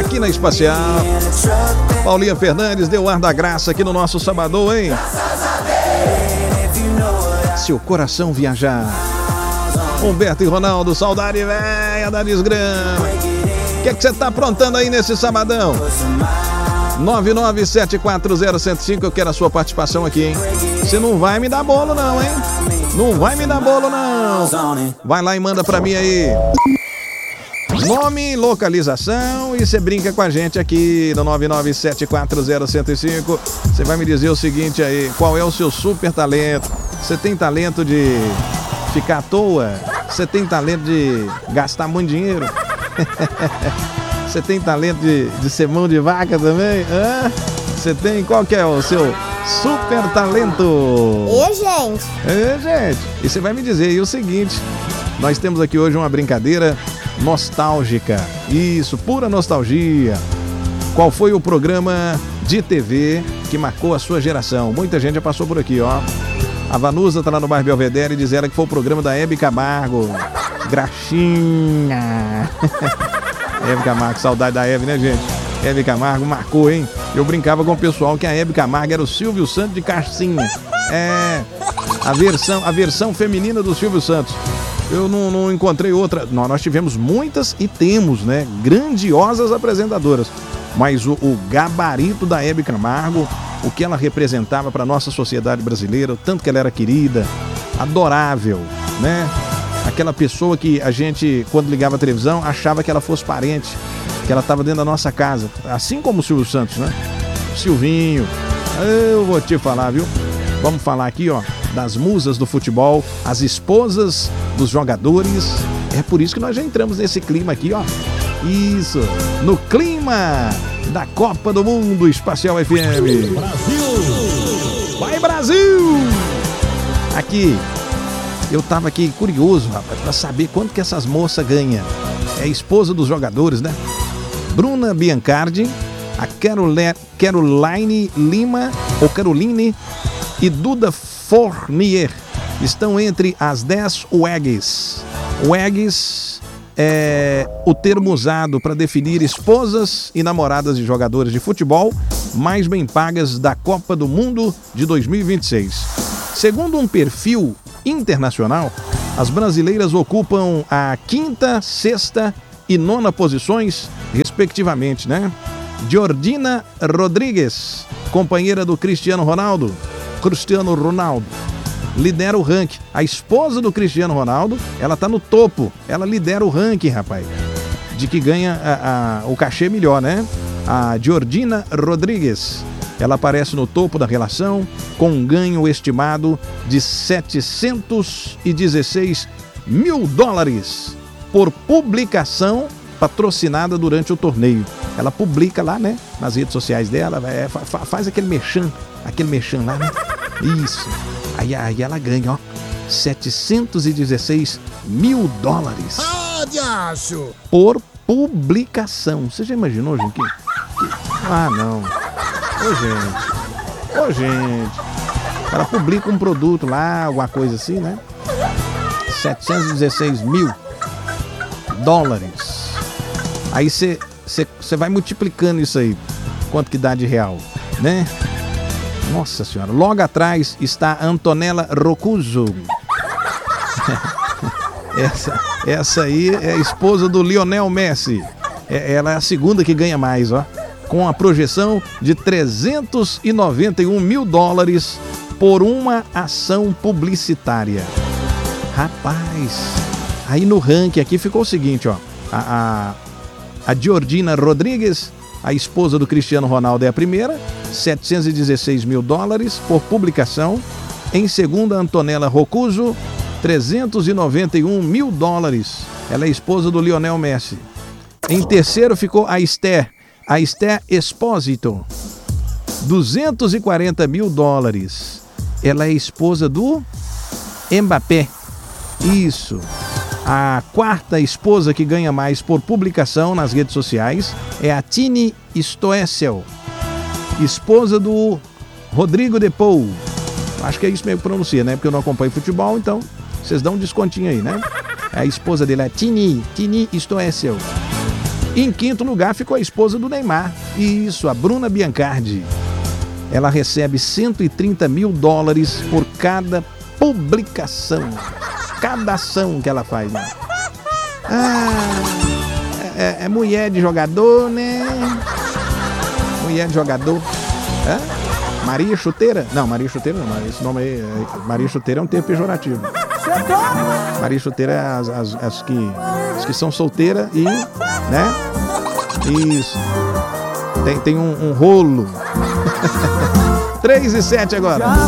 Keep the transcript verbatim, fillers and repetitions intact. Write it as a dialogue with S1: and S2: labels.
S1: aqui na Espacial. Paulinha Fernandes deu ar da graça aqui no nosso sabadão, hein? Se o coração viajar. Humberto e Ronaldo, saudade velha da desgrama. O que é que você tá aprontando aí nesse sabadão? nove nove sete quatro zero zero cinco, eu quero a sua participação aqui, hein? Você não vai me dar bolo não, hein? Não vai me dar bolo não. Vai lá e manda pra mim aí nome, localização e você brinca com a gente aqui no nove nove sete quatro zero zero cinco. Você vai me dizer o seguinte aí, qual é o seu super talento? Você tem talento de ficar à toa? Você tem talento de gastar muito dinheiro? Você tem talento de, de ser mão de vaca também? Hã? Você tem? Qual que é o seu super talento?
S2: E gente?
S1: E gente? E você vai me dizer aí o seguinte, nós temos aqui hoje uma brincadeira nostálgica. Isso, pura nostalgia. Qual foi o programa de T V que marcou a sua geração? Muita gente já passou por aqui, ó. A Vanusa tá lá no bairro Belvedere e diz ela que foi o programa da Hebe Camargo. Graxinha. Hebe Camargo, saudade da Hebe, né, gente? Hebe Camargo marcou, hein? Eu brincava com o pessoal que a Hebe Camargo era o Silvio Santos de Caixinha. É, a versão, a versão feminina do Silvio Santos. Eu não, não encontrei outra. Não, nós tivemos muitas e temos, né? Grandiosas apresentadoras. Mas o, o gabarito da Hebe Camargo, o que ela representava para a nossa sociedade brasileira, o tanto que ela era querida, adorável, né? Aquela pessoa que a gente, quando ligava a televisão, achava que ela fosse parente, que ela estava dentro da nossa casa. Assim como o Silvio Santos, né? Silvinho, eu vou te falar, viu? Vamos falar aqui, ó, das musas do futebol, as esposas dos jogadores. É por isso que nós já entramos nesse clima aqui, ó. Isso, no clima da Copa do Mundo Espacial F M. Brasil! Vai, Brasil! Aqui, eu tava aqui curioso, rapaz, pra saber quanto que essas moças ganham. É a esposa dos jogadores, né? Bruna Biancardi, a Carole... Caroline Lima, ou Caroline, e Duda Fournier estão entre as dez W E Gs. W E Gs é o termo usado para definir esposas e namoradas de jogadores de futebol mais bem pagas da Copa do Mundo de dois mil e vinte e seis. Segundo um perfil internacional, as brasileiras ocupam a quinta, sexta e nona posições, respectivamente, né? Jordina Rodrigues, companheira do Cristiano Ronaldo, Cristiano Ronaldo, lidera o ranking. A esposa do Cristiano Ronaldo, ela tá no topo, ela lidera o ranking, rapaz, de que ganha a, a, o cachê melhor, né? A Jordina Rodrigues, ela aparece no topo da relação, com um ganho estimado de setecentos e dezesseis mil dólares por publicação patrocinada durante o torneio. Ela publica lá, né, nas redes sociais dela, é, fa, faz aquele merchan, aquele merchan lá, né? Isso. Aí, aí ela ganha, ó, setecentos e dezesseis mil dólares.
S3: Ah, diacho!
S1: Por publicação. Você já imaginou, gente? Que, que... Ah, não. Ô, gente. Ô, gente. Ela publica um produto lá, alguma coisa assim, né? setecentos e dezesseis mil dólares. Aí você vai multiplicando isso aí. Quanto que dá de real, né? Nossa senhora. Logo atrás está Antonella Roccuzzo. essa, essa aí é a esposa do Lionel Messi. É, ela é a segunda que ganha mais, ó. Com a projeção de trezentos e noventa e um mil dólares por uma ação publicitária. Rapaz, aí no ranking aqui ficou o seguinte, ó. A, a, a Jordina Rodrigues, a esposa do Cristiano Ronaldo, é a primeira, setecentos e dezesseis mil dólares por publicação. Em segunda, Antonella Roccuzzo, trezentos e noventa e um mil dólares. Ela é esposa do Lionel Messi. Em terceiro ficou a Esther, a Esther Esposito, duzentos e quarenta mil dólares. Ela é esposa do Mbappé. Isso. A quarta esposa que ganha mais por publicação nas redes sociais é a Tini Stoessel, esposa do Rodrigo de Paul. Acho que é isso mesmo que pronuncia, né? Porque eu não acompanho futebol, então vocês dão um descontinho aí, né? A esposa dele é Tini, Tini Stoessel. E em quinto lugar ficou a esposa do Neymar. Isso, a Bruna Biancardi. Ela recebe cento e trinta mil dólares por cada publicação. Cada ação que ela faz, né? Ah, é, é mulher de jogador, né? Mulher de jogador. Hã? Maria Chuteira? Não, Maria Chuteira não. Esse nome aí, Maria Chuteira é um termo pejorativo. Maria Chuteira é as, as, as, que, as que são solteiras e, né? Isso. Tem, tem um, um rolo. três e sete agora.